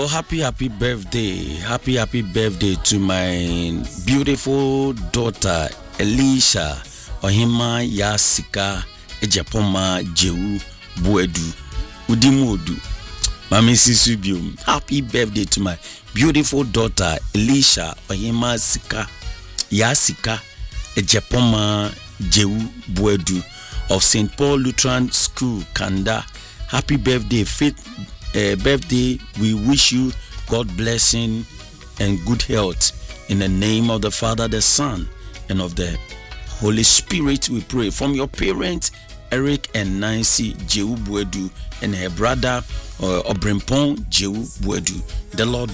Oh, happy birthday to my beautiful daughter Elisha Ohima Yasika Ejapoma Jewu Buedu Udimudu Mami Sisubium. Happy birthday to my beautiful daughter Elisha Ohima Yasika Ejapoma Jewu Buedu of St. Paul Lutheran School, Kanda. Happy birthday, birthday. We wish you God blessing and good health. In the name of the Father, the Son, and of the Holy Spirit, we pray. From your parents, Eric and Nancy Jewu Buedu, and her brother Obrimpon Jewu Buedu. The Lord